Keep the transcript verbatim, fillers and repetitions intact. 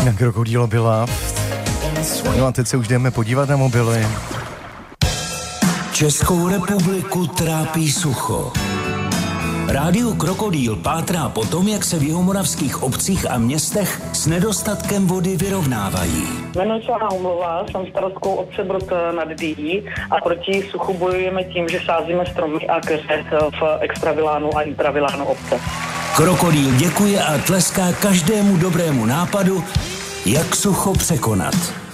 Na Krokodýl byla. No a teď se už jdeme podívat na mobily. Českou republiku trápí sucho. Rádio Krokodýl pátrá po tom, jak se v jihomoravských obcích a městech s nedostatkem vody vyrovnávají. Jmenuji se Anna Humlová, jsem starostkou obce Brod nad Dyjí a proti suchu bojujeme tím, že sázíme stromy a keře v extravilánu a intravilánu obce. Krokodýl děkuje a tleská každému dobrému nápadu, jak sucho překonat.